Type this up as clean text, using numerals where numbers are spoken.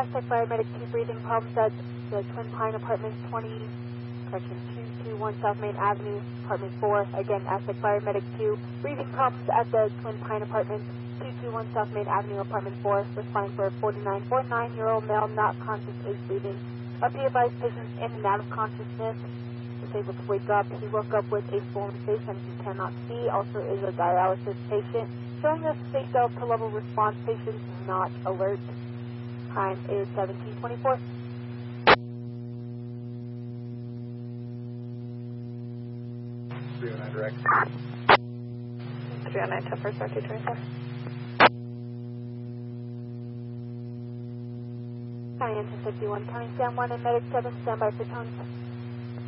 Aztec Biomedic 2 breathing problems at the Twin Pine Apartments 221 South Main Avenue, Apartment 4. Again, Aztec Biomedic 2 breathing problems at the Twin Pine Apartments 221 South Main Avenue, Apartment 4. Responding for a 49.9-year-old male not conscious, aid breathing. Be advised, patients in and out of consciousness. Is able to wake up. He woke up with a swollen face and he cannot see. Also is a dialysis patient. Showing us state delta level response. Patient not alert. Time is 17:24. 309 direct. 309 to first 224. County Engine 51, County San Juan and Medic 7, standby for tone.